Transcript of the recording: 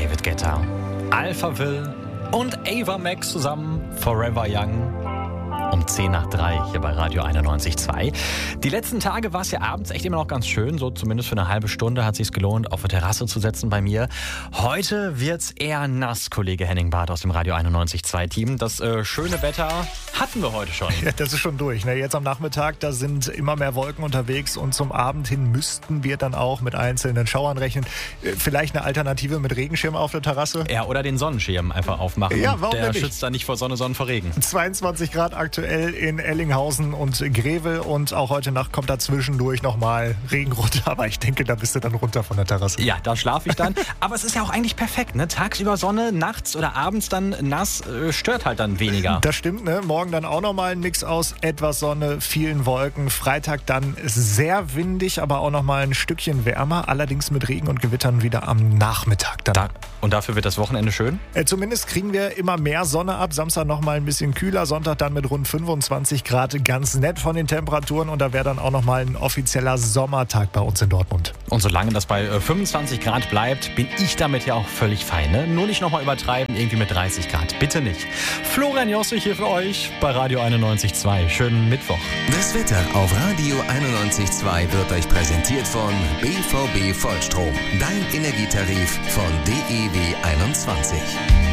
David Guetta, Alpha Will und Ava Max zusammen, Forever Young. Um 10 nach 3 hier bei Radio 91.2. Die letzten Tage war es ja abends echt immer noch ganz schön, so zumindest für eine halbe Stunde hat es sich gelohnt, auf der Terrasse zu sitzen bei mir. Heute wird's eher nass, Kollege Henning Barth aus dem Radio 91.2 Team. Das schöne Wetter hatten wir heute schon. Ja, das ist schon durch. Ne? Jetzt am Nachmittag, da sind immer mehr Wolken unterwegs und zum Abend hin müssten wir dann auch mit einzelnen Schauern rechnen. Vielleicht eine Alternative mit Regenschirm auf der Terrasse? Ja, oder den Sonnenschirm einfach aufmachen. Ja, warum der denn nicht? schützt dann nicht vor Sonne, vor Regen. 22 Grad aktuell in Ellinghausen und Grevel und auch heute Nacht kommt da zwischendurch nochmal Regen runter, aber ich denke, da bist du dann runter von der Terrasse. Ja, da schlafe ich dann. Aber es ist ja auch eigentlich perfekt, ne? Tagsüber Sonne, nachts oder abends dann nass, stört halt dann weniger. Das stimmt, ne? Morgen dann auch nochmal ein Mix aus etwas Sonne, vielen Wolken. Freitag dann sehr windig, aber auch nochmal ein Stückchen wärmer, allerdings mit Regen und Gewittern wieder am Nachmittag dann. Und dafür wird das Wochenende schön? Zumindest kriegen wir immer mehr Sonne ab. Samstag nochmal ein bisschen kühler, Sonntag dann mit rund 25 Grad. Ganz nett von den Temperaturen und da wäre dann auch nochmal ein offizieller Sommertag bei uns in Dortmund. Und solange das bei 25 Grad bleibt, bin ich damit ja auch völlig fein. Ne? Nur nicht nochmal übertreiben, irgendwie mit 30 Grad. Bitte nicht. Florian Josse hier für euch bei Radio 91.2. Schönen Mittwoch. Das Wetter auf Radio 91.2 wird euch präsentiert von BVB Vollstrom. Dein Energietarif von DEW 21.